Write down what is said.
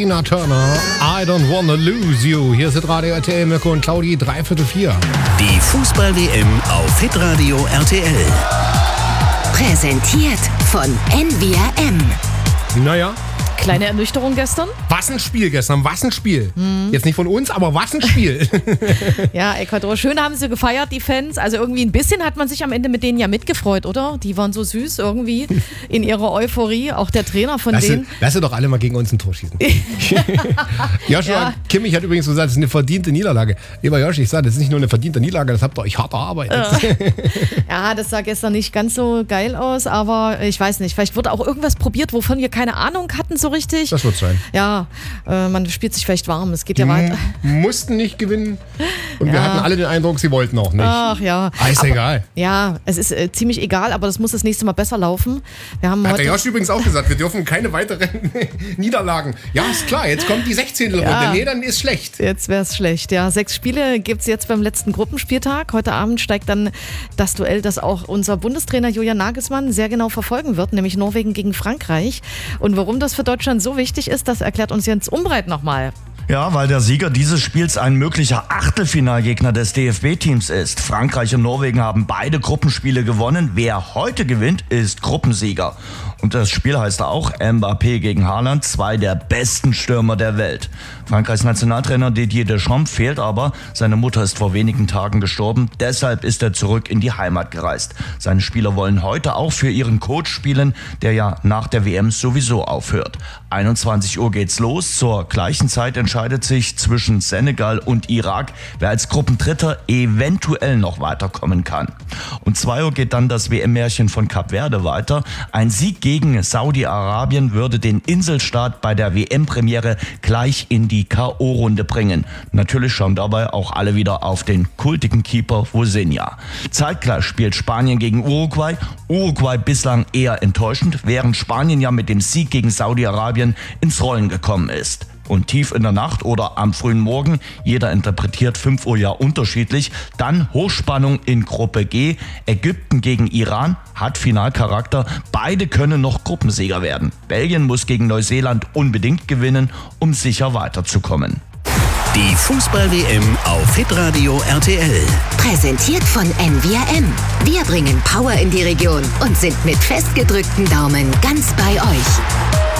Tina Turner, I don't wanna lose you. Hier sind Radio RTL, Mirko und Claudi, 3/4. Die Fußball-WM auf Hitradio RTL. Präsentiert von NWRM. Naja. Kleine Ernüchterung gestern. Was ein Spiel gestern, was ein Spiel. Jetzt nicht von uns, aber was ein Spiel. Ja, Ecuador. Schön haben sie gefeiert, die Fans. Also irgendwie ein bisschen hat man sich am Ende mit denen ja mitgefreut, oder? Die waren so süß irgendwie in ihrer Euphorie. Auch der Trainer von denen. Lass sie doch alle mal gegen uns ein Tor schießen. Joshua Kimmich hat übrigens gesagt, das ist eine verdiente Niederlage. Lieber Josh, ich sage, das ist nicht nur eine verdiente Niederlage, das habt ihr euch hart erarbeitet. Ja, das sah gestern nicht ganz so geil aus, aber ich weiß nicht. Vielleicht wurde auch irgendwas probiert, wovon wir keine Ahnung hatten so richtig. Das wird sein. Ja, man spielt sich vielleicht warm. Es geht ja weiter. Mussten nicht gewinnen und wir hatten alle den Eindruck, sie wollten auch nicht. Ach ja. Ist egal. Ja, es ist ziemlich egal, aber das muss das nächste Mal besser laufen. Wir haben Hat heute der Josh übrigens auch gesagt, wir dürfen keine weiteren Niederlagen. Ja, ist klar, jetzt kommt die 16. Runde. Nee, dann ist schlecht. Jetzt wäre es schlecht, ja. 6 Spiele gibt es jetzt beim letzten Gruppenspieltag. Heute Abend steigt dann das Duell, das auch unser Bundestrainer Julian Nagelsmann sehr genau verfolgen wird, nämlich Norwegen gegen Frankreich. Und warum das für Deutschland so wichtig ist, das erklärt uns Jens Umbreit nochmal. Ja, weil der Sieger dieses Spiels ein möglicher Achtelfinalgegner des DFB-Teams ist. Frankreich und Norwegen haben beide Gruppenspiele gewonnen. Wer heute gewinnt, ist Gruppensieger. Und das Spiel heißt auch Mbappé gegen Haaland, 2 der besten Stürmer der Welt. Frankreichs Nationaltrainer Didier Deschamps fehlt aber. Seine Mutter ist vor wenigen Tagen gestorben. Deshalb ist er zurück in die Heimat gereist. Seine Spieler wollen heute auch für ihren Coach spielen, der ja nach der WM sowieso aufhört. 21 Uhr geht's los. Zur gleichen Zeit entscheidet sich zwischen Senegal und Irak, wer als Gruppendritter eventuell noch weiterkommen kann. Um 2 Uhr geht dann das WM-Märchen von Kap Verde weiter. Ein Sieg gegen Saudi-Arabien würde den Inselstaat bei der WM-Premiere gleich in die K.O.-Runde bringen. Natürlich schauen dabei auch alle wieder auf den kultigen Keeper Vozinha. Zeitgleich spielt Spanien gegen Uruguay. Uruguay bislang eher enttäuschend, während Spanien ja mit dem Sieg gegen Saudi-Arabien ins Rollen gekommen ist. Und tief in der Nacht oder am frühen Morgen, jeder interpretiert 5 Uhr ja unterschiedlich, dann Hochspannung in Gruppe G, Ägypten gegen Iran, hat Finalcharakter, beide können noch Gruppensieger werden. Belgien muss gegen Neuseeland unbedingt gewinnen, um sicher weiterzukommen. Die Fußball-WM auf Hitradio RTL. Präsentiert von NWRM. Wir bringen Power in die Region und sind mit festgedrückten Daumen ganz bei euch.